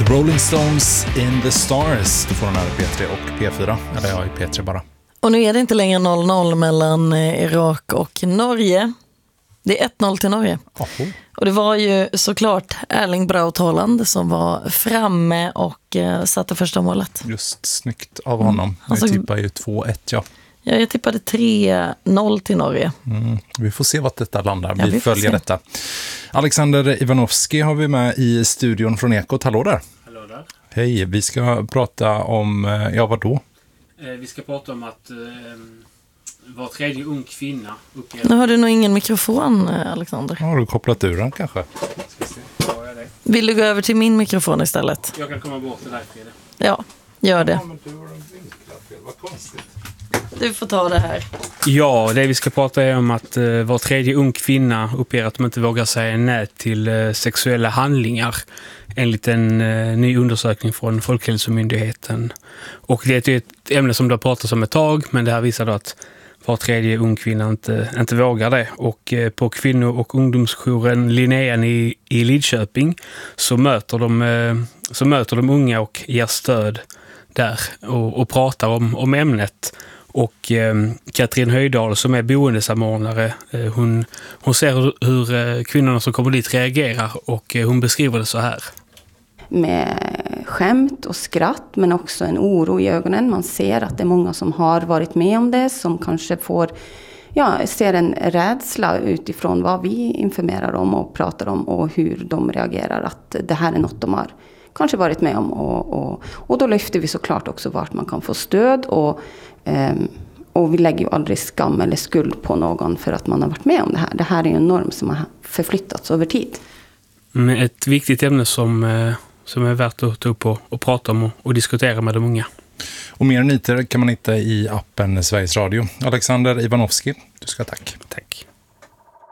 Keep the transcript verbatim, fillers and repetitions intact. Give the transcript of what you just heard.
Rolling Stones in the Stars. Du får den här i P tre och P fyra. Eller ja, i P tre bara. Och nu är det inte längre noll noll mellan Irak och Norge. Det är ett noll till Norge. Oh. Och det var ju såklart Erling Braut Haaland som var framme och eh, satte första målet. Just snyggt av honom. Mm. Alltså, jag tippar ju två ett, ja. Ja, jag tippade tre noll till Norge. Mm. Vi får se vart detta landar. Ja, vi, vi följer se. detta. Alexander Ivanovski har vi med i studion från Ekot. Hallå där. Hallå där. Hej, vi ska prata om, ja vad då? Eh, vi ska prata om att eh, var tredje ung kvinna uppger... Nu har du nog ingen mikrofon, Alexander. Har du kopplat ur den kanske? Ska se. Ja, jag det. Vill du gå över till min mikrofon istället? Jag kan komma bort till dig, Frida. Ja, gör det. Ja, men du har en vinklad fel. Vad konstigt. Du får ta det här. Ja, det vi ska prata är om att eh, var tredje ung kvinna uppger att de inte vågar säga nej till eh, sexuella handlingar enligt en eh, ny undersökning från Folkhälsomyndigheten. Och det är ett ämne som det har pratats om ett tag, men det här visar då att var tredje ung kvinna inte, inte vågar det. Och eh, på kvinno- och ungdomsjouren Linnéan i, i Lidköping så möter, de, eh, så möter de unga och ger stöd där och, och pratar om, om ämnet. Och eh, Katrin Höjdal som är boendesamordnare, eh, hon, hon ser hur, hur eh, kvinnorna som kommer dit reagerar och eh, hon beskriver det så här. Med skämt och skratt men också en oro i ögonen. Man ser att det är många som har varit med om det som kanske får, ja, ser en rädsla utifrån vad vi informerar om och pratar om och hur de reagerar att det här är något de har kanske varit med om. Och, och, och då lyfter vi såklart också vart man kan få stöd och, um, och vi lägger ju aldrig skam eller skuld på någon för att man har varit med om det här. Det här är ju en norm som har förflyttats över tid. Men ett viktigt ämne som, eh, som är värt att ta upp och, och prata om och, och diskutera med de unga. Och mer nyheter kan man hitta i appen Sveriges Radio. Alexander Ivanovski, du ska tack. Tack.